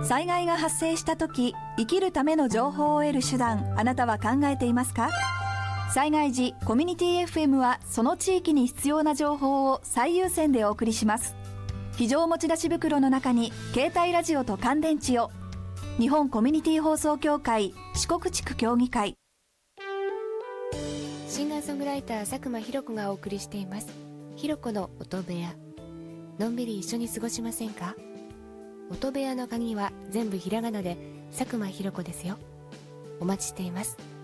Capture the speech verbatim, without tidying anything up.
災害が発生した時、生きるための情報を得る手段、あなたは考えていますか？災害時、コミュニティ エフエム はその地域に必要な情報を最優先でお送りします。非常持ち出し袋の中に携帯ラジオと乾電池を。日本コミュニティ放送協会四国地区協議会。 シンガーソングライター佐久間ひろ子がお送りしています。ひろ子の音部屋。のんびり一緒に過ごしませんか？音部屋の鍵は全部ひらがなで佐久間ひろ子ですよ。お待ちしています。